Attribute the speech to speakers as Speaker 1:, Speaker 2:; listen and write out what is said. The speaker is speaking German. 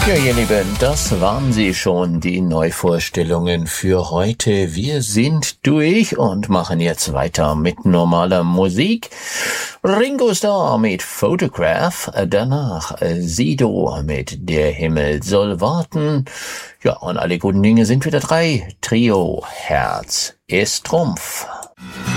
Speaker 1: Ja, ihr Lieben, das waren sie schon, die Neuvorstellungen für heute. Wir sind durch und machen jetzt weiter mit normaler Musik. Ringo Starr mit Photograph, danach Sido mit Der Himmel soll warten. Ja, und alle guten Dinge sind wieder drei. Trio, Herz ist Trumpf.